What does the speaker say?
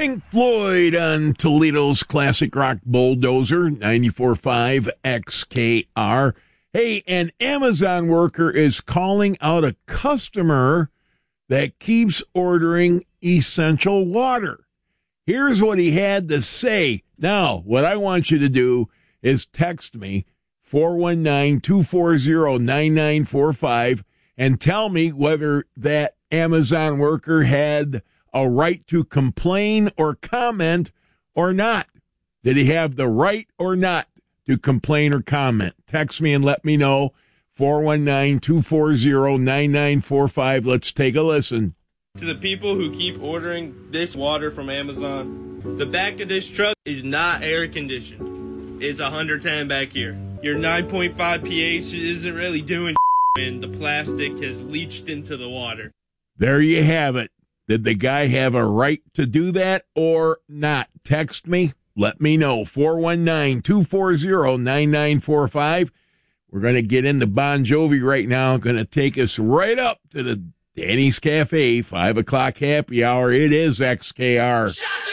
Pink Floyd on Toledo's classic rock bulldozer, 94.5 XKR. Hey, an Amazon worker is calling out a customer that keeps ordering essential water. Here's what he had to say. Now, what I want you to do is text me, 419-240-9945, and tell me whether that Amazon worker had a right to complain or comment or not. Did he have the right or not to complain or comment? Text me and let me know. 419-240-9945. Let's take a listen. To the people who keep ordering this water from Amazon, the back of this truck is not air conditioned. It's 110 back here. Your 9.5 pH isn't really doing and the plastic has leached into the water. There you have it. Did the guy have a right to do that or not? Text me. Let me know. 419-240-9945. We're going to get into Bon Jovi right now. Going to take us right up to the Danny's Cafe, 5 o'clock happy hour. It is XKR.